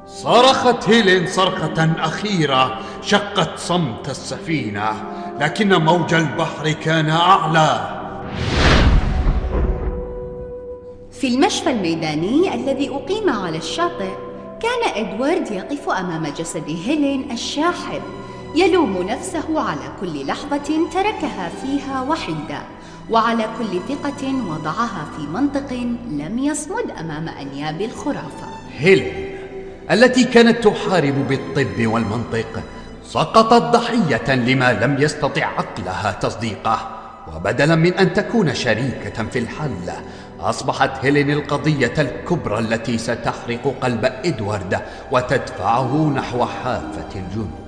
صرخت هيلين صرخة أخيرة شقت صمت السفينة، لكن موج البحر كان أعلى. في المشفى الميداني الذي أقيم على الشاطئ، كان إدوارد يقف أمام جسد هيلين الشاحب، يلوم نفسه على كل لحظة تركها فيها وحيدة، وعلى كل ثقة وضعها في منطق لم يصمد أمام أنياب الخرافة. هيلين التي كانت تحارب بالطب والمنطق سقطت ضحية لما لم يستطع عقلها تصديقه، وبدلا من أن تكون شريكة في الحل، أصبحت هيلين القضية الكبرى التي ستحرق قلب إدوارد وتدفعه نحو حافة الجنون.